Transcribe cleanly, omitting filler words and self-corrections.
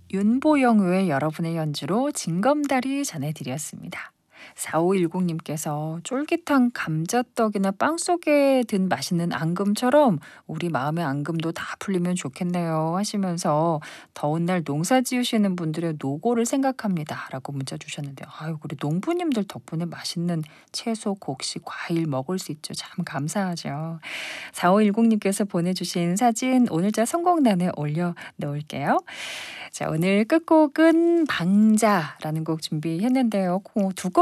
윤보영의 여러분의 연주로 징검다리 전해드렸습니다. 4510님께서 쫄깃한 감자떡이나 빵 속에 든 맛있는 앙금처럼 우리 마음의 앙금도 다 풀리면 좋겠네요 하시면서 더운 날 농사 지으시는 분들의 노고를 생각합니다 라고 문자 주셨는데요. 아유, 우리 농부님들 덕분에 맛있는 채소, 곡식, 과일 먹을 수 있죠. 참 감사하죠. 4510님께서 보내주신 사진 오늘자 선곡란에 올려놓을게요. 자, 오늘 끝곡은 방자라는 곡 준비했는데요. 두